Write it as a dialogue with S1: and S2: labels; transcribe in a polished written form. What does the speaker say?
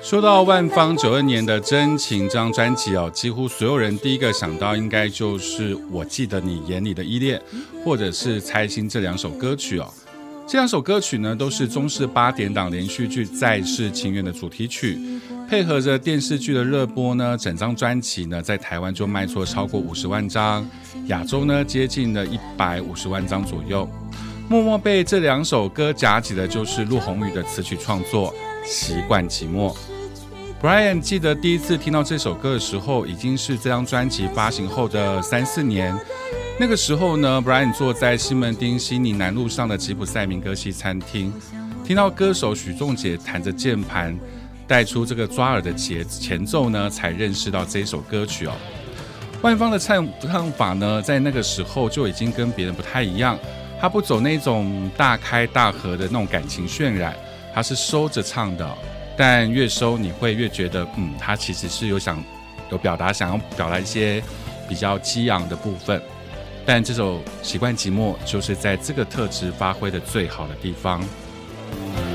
S1: 说到万芳92年的《真情》这张专辑几乎所有人第一个想到应该就是我记得你眼里的依恋，或者是猜心这两首歌曲这两首歌曲呢，都是中视8点档连续剧《再世情缘》的主题曲，配合着电视剧的热播呢，整张专辑呢在台湾就卖出了超过50万张，亚洲呢接近了150万张左右。默默被这两首歌夹击的就是陆鸿宇的词曲创作《习惯寂寞》。Brian 记得第一次听到这首歌的时候，已经是这张专辑发行后的3、4年。那个时候呢 ，Brian 坐在西门町西宁南路上的吉普赛民歌西餐厅，听到歌手许仲杰弹着键盘，带出这个抓耳的前奏呢，才认识到这首歌曲万芳的唱法呢，在那个时候就已经跟别人不太一样，他不走那种大开大合的那种感情渲染，他是收着唱的。但越收你会越觉得他其实是想要表达一些比较激昂的部分，但这首《习惯寂寞》就是在这个特质发挥的最好的地方。